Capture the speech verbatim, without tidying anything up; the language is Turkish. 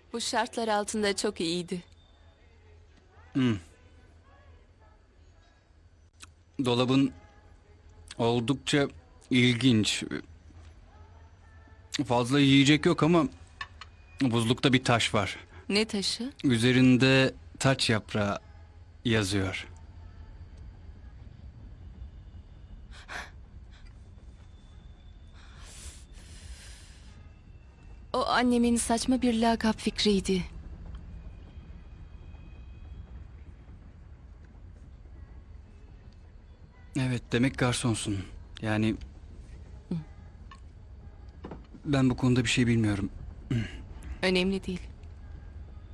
Bu şartlar altında çok iyiydi. Dolabın oldukça ilginç. Fazla yiyecek yok ama buzlukta bir taş var. Ne taşı? Üzerinde taç yaprağı yazıyor. O annemin saçma bir lakap fikriydi. Evet, demek garsonsun. Yani ben bu konuda bir şey bilmiyorum. Önemli değil.